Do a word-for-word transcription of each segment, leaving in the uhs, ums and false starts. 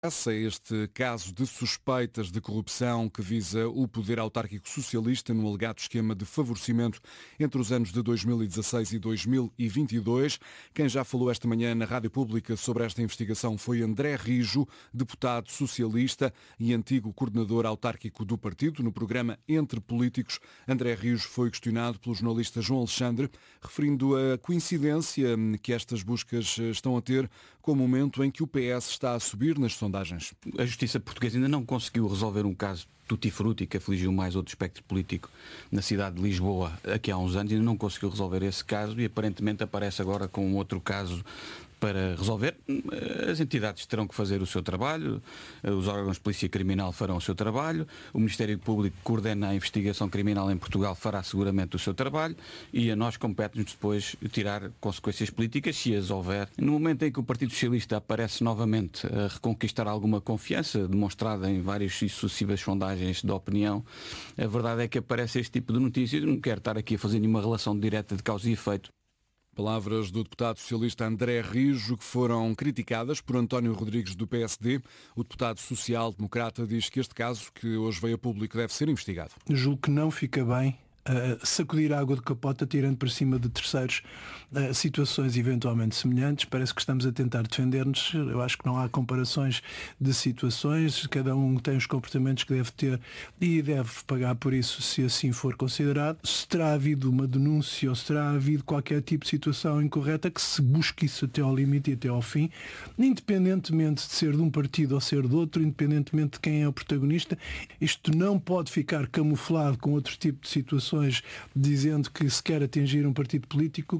É este caso de suspeitas de corrupção que visa o poder autárquico socialista no alegado esquema de favorecimento entre os anos de dois mil e dezasseis e dois mil e vinte e dois. Quem já falou esta manhã na Rádio Pública sobre esta investigação foi André Rijo, deputado socialista e antigo coordenador autárquico do partido. No programa Entre Políticos, André Rijo foi questionado pelo jornalista João Alexandre, referindo a coincidência que estas buscas estão a ter com o momento em que o P S está a subir nas sondagens. A justiça portuguesa ainda não conseguiu resolver um caso tutti-frutti que afligiu mais outro espectro político na cidade de Lisboa aqui há uns anos, ainda não conseguiu resolver esse caso e aparentemente aparece agora com um outro caso para resolver. As entidades terão que fazer o seu trabalho, os órgãos de polícia criminal farão o seu trabalho, o Ministério Público que coordena a investigação criminal em Portugal fará seguramente o seu trabalho e a nós compete-nos depois tirar consequências políticas, se as houver. No momento em que o Partido Socialista aparece novamente a reconquistar alguma confiança, demonstrada em várias e sucessivas sondagens de opinião, a verdade é que aparece este tipo de notícias. Não quero estar aqui a fazer nenhuma relação direta de causa e efeito. Palavras do deputado socialista André Rijo, que foram criticadas por António Rodrigues do P S D. O deputado social-democrata diz que este caso, que hoje veio a público, deve ser investigado. Julgo que não fica bem Uh, sacudir a água de capota tirando para cima de terceiros uh, situações eventualmente semelhantes. Parece que estamos a tentar defender-nos. Eu acho que não há comparações de situações, cada um tem os comportamentos que deve ter e deve pagar por isso, se assim for considerado. Se terá havido uma denúncia ou se terá havido qualquer tipo de situação incorreta, que se busque isso até ao limite e até ao fim, independentemente de ser de um partido ou ser de outro, independentemente de quem é o protagonista. Isto não pode ficar camuflado com outro tipo de situações, dizendo que se quer atingir um partido político.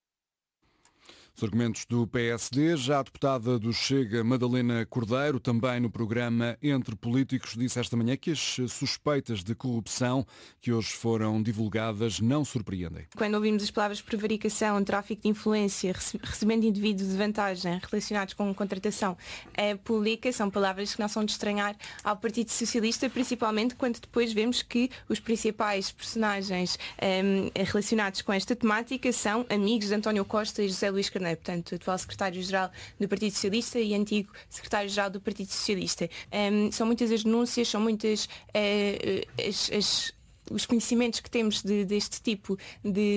Os argumentos do P S D. Já a deputada do Chega, Madalena Cordeiro, também no programa Entre Políticos, disse esta manhã que as suspeitas de corrupção que hoje foram divulgadas não surpreendem. Quando ouvimos as palavras prevaricação, tráfico de influência, recebimento indivíduos de vantagem relacionados com contratação é, pública, são palavras que não são de estranhar ao Partido Socialista, principalmente quando depois vemos que os principais personagens é, relacionados com esta temática são amigos de António Costa e José Luís Carneiro. Portanto, atual secretário-geral do Partido Socialista e antigo secretário-geral do Partido Socialista. Um, são muitas as denúncias, são muitas uh, as, as, os conhecimentos que temos de, deste tipo de,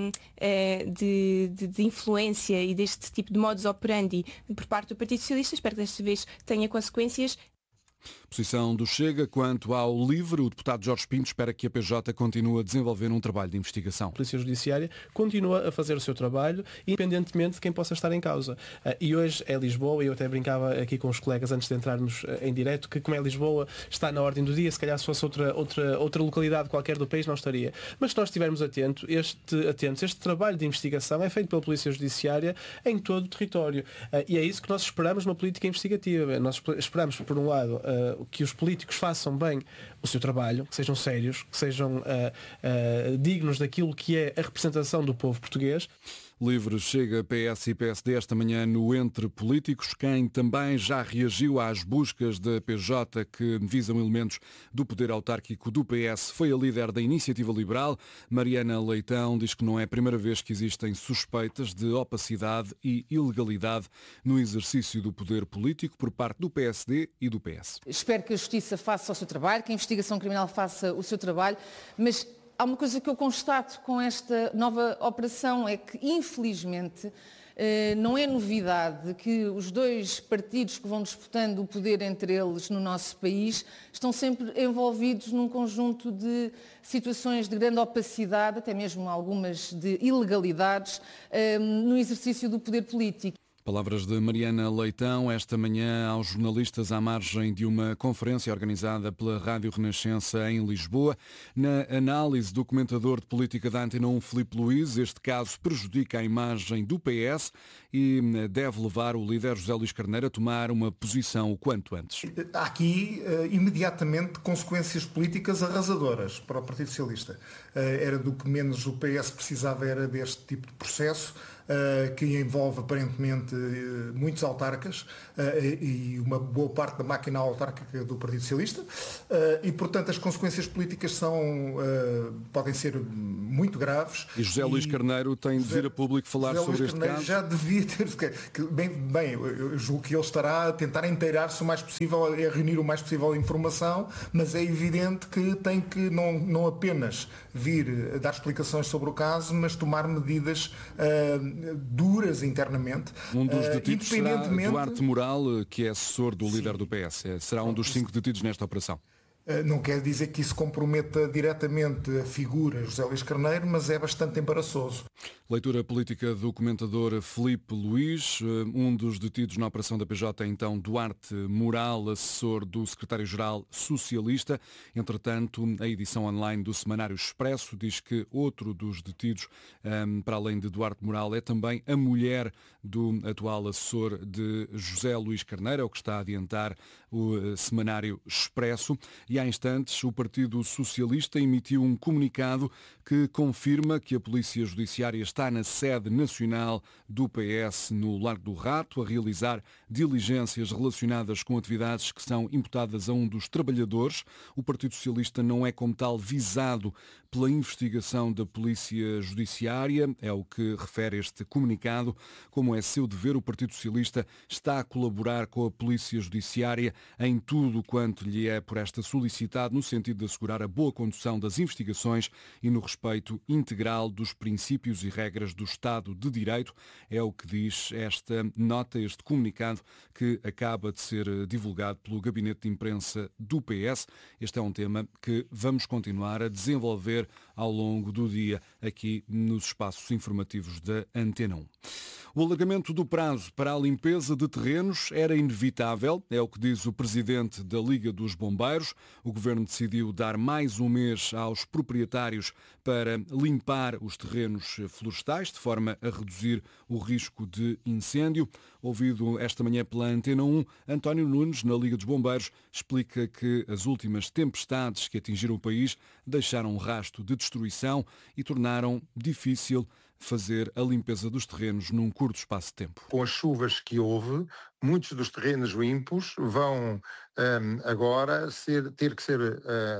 uh, de, de, de influência e deste tipo de modus operandi por parte do Partido Socialista. Espero que desta vez tenha consequências. Posição do Chega quanto ao LIVRE. O deputado Jorge Pinto espera que a P J continue a desenvolver um trabalho de investigação. A Polícia Judiciária continua a fazer o seu trabalho, independentemente de quem possa estar em causa. E hoje é Lisboa, e eu até brincava aqui com os colegas antes de entrarmos em direto, que como é Lisboa está na ordem do dia, se calhar se fosse outra, outra, outra localidade qualquer do país não estaria. Mas se nós estivermos atentos, este, atentos, este trabalho de investigação é feito pela Polícia Judiciária em todo o território. E é isso que nós esperamos numa política investigativa. Nós esperamos, por um lado, que os políticos façam bem o seu trabalho, que sejam sérios, que sejam uh, uh, dignos daquilo que é a representação do povo português. LIVRE, Chega, P S e P S D esta manhã no Entre Políticos. Quem também já reagiu às buscas da P J que visam elementos do poder autárquico do P S foi a líder da Iniciativa Liberal. Mariana Leitão diz que não é a primeira vez que existem suspeitas de opacidade e ilegalidade no exercício do poder político por parte do P S D e do P S. Espero que a Justiça faça o seu trabalho, que a investigação criminal faça o seu trabalho, mas há uma coisa que eu constato com esta nova operação, é que, infelizmente, não é novidade que os dois partidos que vão disputando o poder entre eles no nosso país estão sempre envolvidos num conjunto de situações de grande opacidade, até mesmo algumas de ilegalidades, no exercício do poder político. Palavras de Mariana Leitão esta manhã aos jornalistas à margem de uma conferência organizada pela Rádio Renascença em Lisboa. Na análise do comentador de política da Antena um, Filipe Luís, este caso prejudica a imagem do P S e deve levar o líder José Luís Carneiro a tomar uma posição o quanto antes. Há aqui, imediatamente, consequências políticas arrasadoras para o Partido Socialista. Era do que menos o P S precisava, era deste tipo de processo. que envolve aparentemente muitos autarcas e uma boa parte da máquina autárquica do Partido Socialista, e portanto as consequências políticas são, podem ser muito graves. E José Luís Carneiro tem de vir a público falar José sobre Luís este Carneiro caso? Já devia ter, que, bem, bem, eu julgo que ele estará a tentar inteirar-se o mais possível, a reunir o mais possível informação, mas é evidente que tem que não, não apenas vir a dar explicações sobre o caso, mas tomar medidas uh, duras internamente. Um dos detidos uh, independentemente... será Duarte Moral, que é assessor do líder do P S. Será um dos cinco detidos nesta operação. Não quer dizer que isso comprometa diretamente a figura José Luís Carneiro, mas é bastante embaraçoso. Leitura política do comentador Filipe Luís. Um dos detidos na operação da P J é então Duarte Moral, assessor do secretário-geral socialista. Entretanto, a edição online do Semanário Expresso diz que outro dos detidos, para além de Duarte Moral, é também a mulher do atual assessor de José Luís Carneiro, é o que está a adiantar o Semanário Expresso. E há instantes, o Partido Socialista emitiu um comunicado que confirma que a Polícia Judiciária está na sede nacional do P S no Largo do Rato a realizar diligências relacionadas com atividades que são imputadas a um dos trabalhadores. O Partido Socialista não é como tal visado pela investigação da Polícia Judiciária, é o que refere este comunicado. Como é seu dever, o Partido Socialista está a colaborar com a Polícia Judiciária em tudo quanto lhe é por esta solicitado, no sentido de assegurar a boa condução das investigações e no respeito integral dos princípios e regras do Estado de Direito. É o que diz esta nota, este comunicado que acaba de ser divulgado pelo Gabinete de Imprensa do P S. Este é um tema que vamos continuar a desenvolver ao longo do dia aqui nos espaços informativos da Antena um. O alargamento do prazo para a limpeza de terrenos era inevitável, é o que diz o presidente da Liga dos Bombeiros. O governo decidiu dar mais um mês aos proprietários para limpar os terrenos florestais, de forma a reduzir o risco de incêndio. Ouvido esta manhã pela Antena um, António Nunes, na Liga dos Bombeiros, explica que as últimas tempestades que atingiram o país deixaram um rasto de destruição e tornaram difícil fazer a limpeza dos terrenos num curto espaço de tempo. Com as chuvas que houve, muitos dos terrenos limpos vão um, agora ser, ter que ser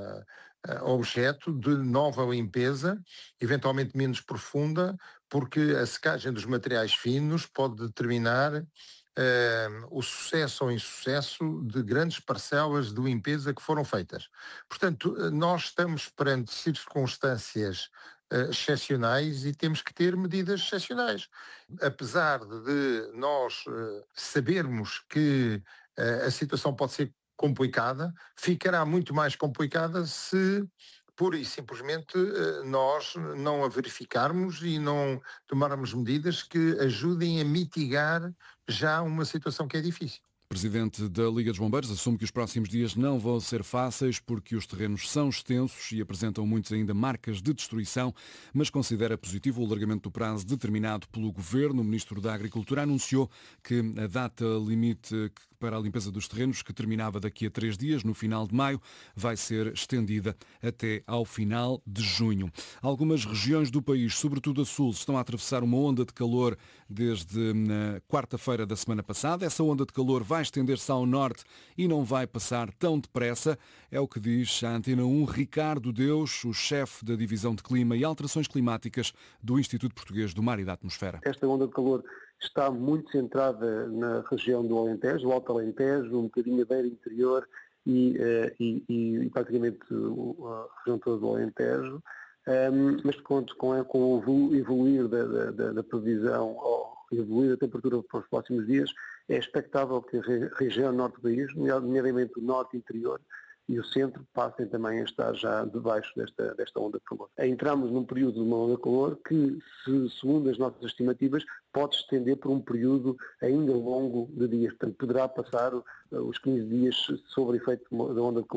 uh, objeto de nova limpeza, eventualmente menos profunda, porque a secagem dos materiais finos pode determinar Uh, o sucesso ou insucesso de grandes parcelas de limpeza que foram feitas. Portanto, nós estamos perante circunstâncias uh, excepcionais e temos que ter medidas excepcionais. Apesar de nós uh, sabermos que uh, a situação pode ser complicada, ficará muito mais complicada se pura e simplesmente nós não a verificarmos e não tomarmos medidas que ajudem a mitigar já uma situação que é difícil. O presidente da Liga dos Bombeiros assume que os próximos dias não vão ser fáceis porque os terrenos são extensos e apresentam muitos ainda marcas de destruição, mas considera positivo o alargamento do prazo determinado pelo Governo. O Ministro da Agricultura anunciou que a data limite para a limpeza dos terrenos, que terminava daqui a três dias, no final de maio, vai ser estendida até ao final de junho. Algumas regiões do país, sobretudo a sul, estão a atravessar uma onda de calor desde na quarta-feira da semana passada. Essa onda de calor vai estender-se ao norte e não vai passar tão depressa. É o que diz a Antena um Ricardo Deus, o chefe da Divisão de Clima e Alterações Climáticas do Instituto Português do Mar e da Atmosfera. Esta onda de calor está muito centrada na região do Alentejo, do Alto Alentejo, um bocadinho da beira interior e, uh, e, e praticamente a região toda do Alentejo, um, mas com, com, com o evoluir da, da, da previsão, ou evoluir da temperatura para os próximos dias, é expectável que a região norte do país, nomeadamente o norte interior, e o centro passem também a estar já debaixo desta, desta onda de calor. Entramos num período de uma onda de calor que, se, segundo as nossas estimativas, pode estender por um período ainda longo de dias. Portanto, poderá passar os quinze dias sob o efeito da onda de calor.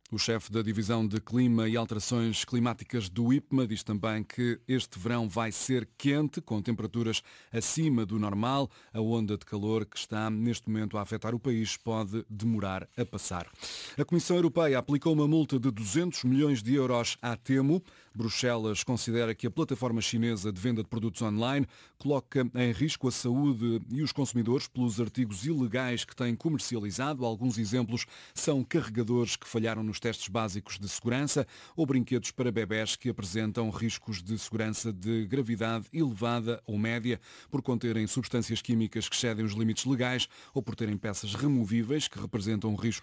O chefe da Divisão de Clima e Alterações Climáticas do I P M A diz também que este verão vai ser quente, com temperaturas acima do normal. A onda de calor que está neste momento a afetar o país pode demorar a passar. A Comissão Europeia aplicou uma multa de duzentos milhões de euros à Temu. Bruxelas considera que a plataforma chinesa de venda de produtos online coloca em risco a saúde e os consumidores pelos artigos ilegais que tem comercializado. Alguns exemplos são carregadores que falharam nos testes básicos de segurança ou brinquedos para bebés que apresentam riscos de segurança de gravidade elevada ou média por conterem substâncias químicas que excedem os limites legais ou por terem peças removíveis que representam um risco